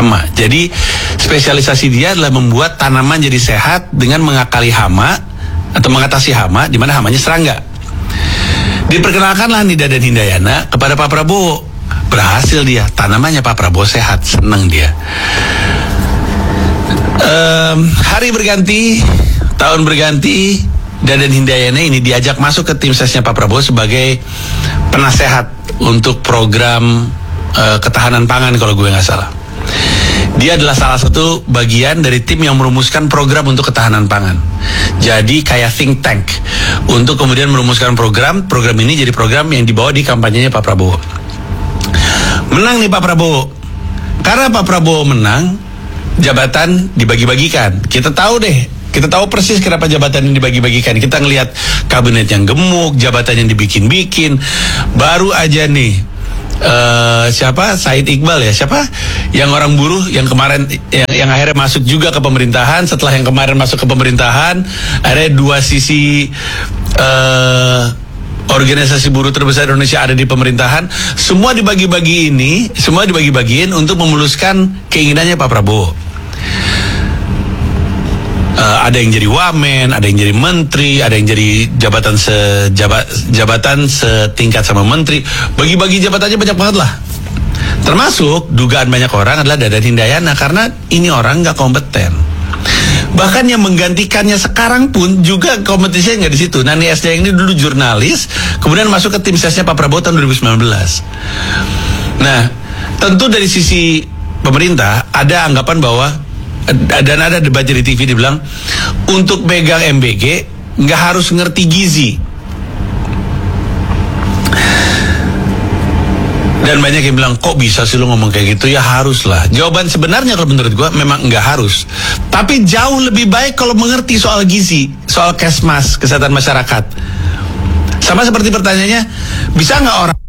hama. Jadi spesialisasi dia adalah membuat tanaman jadi sehat dengan mengakali hama atau mengatasi hama, di mana hamanya serangga. Diperkenalkanlah Nida dan Hindayana kepada Pak Prabowo. Berhasil dia, tanamannya Pak Prabowo sehat, senang dia. Hari berganti, tahun berganti, Dadan Hindayana ini diajak masuk ke tim sesnya Pak Prabowo sebagai penasehat untuk program ketahanan pangan kalau gue nggak salah. Dia adalah salah satu bagian dari tim yang merumuskan program untuk ketahanan pangan. Jadi kayak think tank untuk kemudian merumuskan program ini jadi program yang dibawa di kampanyenya Pak Prabowo. Menang nih Pak Prabowo. Karena Pak Prabowo menang, jabatan dibagi-bagikan. Kita tahu persis kenapa jabatan ini dibagi-bagikan. Kita ngelihat kabinet yang gemuk, jabatan yang dibikin-bikin. Baru aja nih siapa? Said Iqbal ya, siapa? Yang orang buruh yang kemarin yang akhirnya masuk juga ke pemerintahan. Setelah yang kemarin masuk ke pemerintahan, akhirnya dua sisi organisasi buruh terbesar Indonesia ada di pemerintahan. Semua dibagi-bagiin untuk memuluskan keinginannya Pak Prabowo. Ada yang jadi wamen, ada yang jadi menteri, ada yang jadi jabatan setingkat sama menteri. Bagi-bagi jabatannya banyak banget lah. Termasuk dugaan banyak orang adalah Dadan Hindayana, karena ini orang nggak kompeten. Bahkan yang menggantikannya sekarang pun juga kompetisinya nggak di situ. Nani SD ini dulu jurnalis, kemudian masuk ke tim sesnya Pak Prabowo tahun 2019. Nah, tentu dari sisi pemerintah ada anggapan bahwa, dan ada debat di TV dibilang untuk pegang MBG nggak harus ngerti gizi. Dan banyak yang bilang, kok bisa sih lo ngomong kayak gitu? Ya harus lah. Jawaban sebenarnya kalau menurut gue memang nggak harus. Tapi jauh lebih baik kalau mengerti soal gizi, soal kesmas, kesehatan masyarakat. Sama seperti pertanyaannya, bisa nggak orang